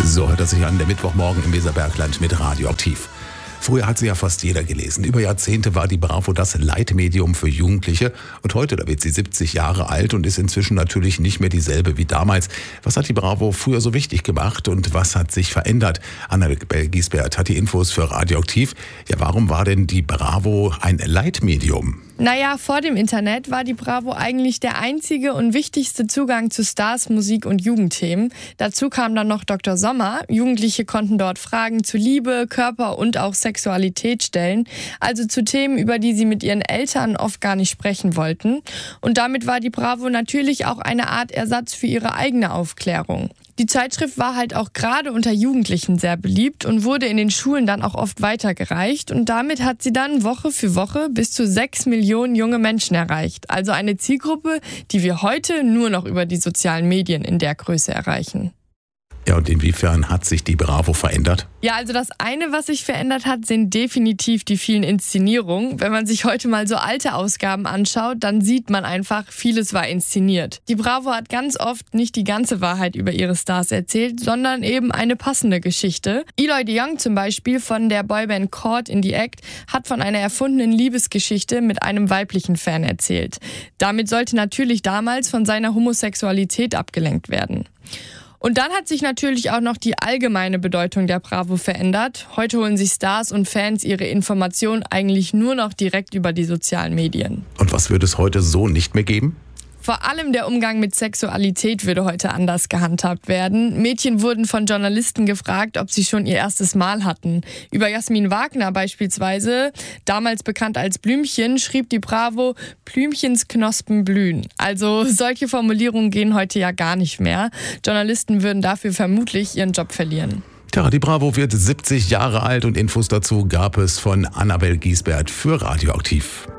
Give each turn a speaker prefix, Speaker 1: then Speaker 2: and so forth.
Speaker 1: So hört es sich an, der Mittwochmorgen im Weserbergland mit Radioaktiv. Früher hat sie ja fast jeder gelesen. Über Jahrzehnte war die Bravo das Leitmedium für Jugendliche. Und heute, da wird sie 70 Jahre alt und ist inzwischen natürlich nicht mehr dieselbe wie damals. Was hat die Bravo früher so wichtig gemacht und was hat sich verändert? Annabel Giesbert hat die Infos für Radioaktiv. Ja, warum war denn die Bravo ein Leitmedium?
Speaker 2: Naja, vor dem Internet war die Bravo eigentlich der einzige und wichtigste Zugang zu Stars, Musik und Jugendthemen. Dazu kam dann noch Dr. Sommer. Jugendliche konnten dort Fragen zu Liebe, Körper und auch Sexualität stellen. Also zu Themen, über die sie mit ihren Eltern oft gar nicht sprechen wollten. Und damit war die Bravo natürlich auch eine Art Ersatz für ihre eigene Aufklärung. Die Zeitschrift war halt auch gerade unter Jugendlichen sehr beliebt und wurde in den Schulen dann auch oft weitergereicht. Und damit hat sie dann Woche für Woche bis zu 6 Millionen junge Menschen erreicht. Also eine Zielgruppe, die wir heute nur noch über die sozialen Medien in der Größe erreichen.
Speaker 1: Ja, und inwiefern hat sich die Bravo verändert?
Speaker 2: Ja, also das eine, was sich verändert hat, sind definitiv die vielen Inszenierungen. Wenn man sich heute mal so alte Ausgaben anschaut, dann sieht man einfach, vieles war inszeniert. Die Bravo hat ganz oft nicht die ganze Wahrheit über ihre Stars erzählt, sondern eben eine passende Geschichte. Eloy de Jong zum Beispiel von der Boyband Caught in the Act hat von einer erfundenen Liebesgeschichte mit einem weiblichen Fan erzählt. Damit sollte natürlich damals von seiner Homosexualität abgelenkt werden. Und dann hat sich natürlich auch noch die allgemeine Bedeutung der Bravo verändert. Heute holen sich Stars und Fans ihre Informationen eigentlich nur noch direkt über die sozialen Medien.
Speaker 1: Und was würde es heute so nicht mehr geben?
Speaker 2: Vor allem der Umgang mit Sexualität würde heute anders gehandhabt werden. Mädchen wurden von Journalisten gefragt, ob sie schon ihr erstes Mal hatten. Über Jasmin Wagner beispielsweise, damals bekannt als Blümchen, schrieb die Bravo, Blümchens Knospen blühen. Also solche Formulierungen gehen heute ja gar nicht mehr. Journalisten würden dafür vermutlich ihren Job verlieren.
Speaker 1: Tja, die Bravo wird 70 Jahre alt und Infos dazu gab es von Annabel Giesbert für Radioaktiv.